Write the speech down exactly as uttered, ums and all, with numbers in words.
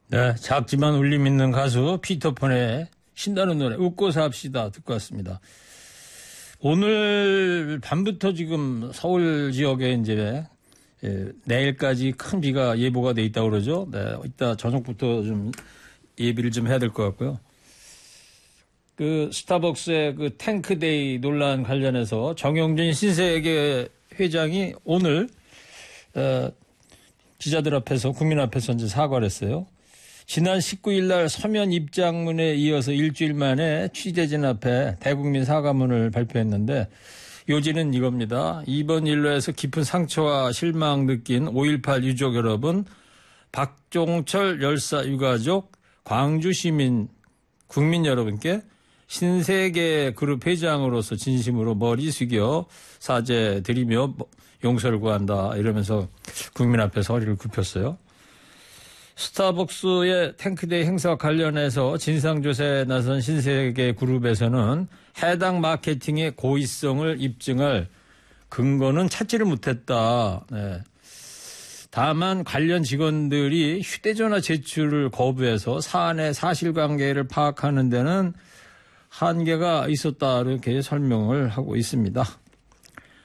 네, 작지만 울림 있는 가수 피터폰의 신나는 노래 웃고 삽시다 듣고 왔습니다. 오늘 밤부터 지금 서울 지역에 이제 예, 내일까지 큰 비가 예보가 돼 있다고 그러죠. 네, 이따 저녁부터 좀 예비를 좀 해야 될 것 같고요. 그 스타벅스의 그 탱크데이 논란 관련해서 정영진 신세계 회장이 오늘 어, 기자들 앞에서 국민 앞에서 이제 사과를 했어요. 지난 십구 일 날 서면 입장문에 이어서 일주일 만에 취재진 앞에 대국민 사과문을 발표했는데 요지는 이겁니다. 이번 일로 해서 깊은 상처와 실망 느낀 오일팔 유족 여러분, 박종철 열사 유가족, 광주 시민, 국민 여러분께 신세계 그룹 회장으로서 진심으로 머리 숙여 사죄드리며 용서를 구한다 이러면서 국민 앞에서 허리를 굽혔어요. 스타벅스의 탱크데이 행사 관련해서 진상조사에 나선 신세계 그룹에서는 해당 마케팅의 고의성을 입증할 근거는 찾지를 못했다. 네. 다만 관련 직원들이 휴대전화 제출을 거부해서 사안의 사실관계를 파악하는 데는 한계가 있었다 이렇게 설명을 하고 있습니다.